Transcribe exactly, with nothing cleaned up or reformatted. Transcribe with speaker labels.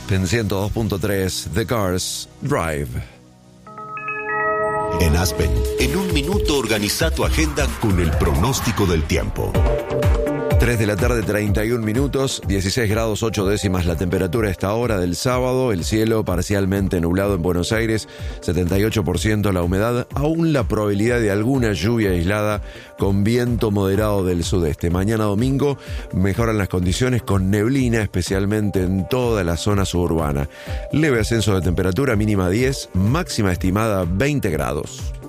Speaker 1: Aspen ciento dos punto tres, The Cars, Drive.
Speaker 2: En Aspen, en un minuto organiza tu agenda con el pronóstico del tiempo.
Speaker 1: tres de la tarde, treinta y un minutos, dieciséis grados ocho décimas la temperatura a esta hora del sábado, el cielo parcialmente nublado en Buenos Aires, setenta y ocho por ciento la humedad, aún la probabilidad de alguna lluvia aislada con viento moderado del sudeste. Mañana domingo mejoran las condiciones con neblina, especialmente en toda la zona suburbana. Leve ascenso de temperatura, mínima diez, máxima estimada veinte grados.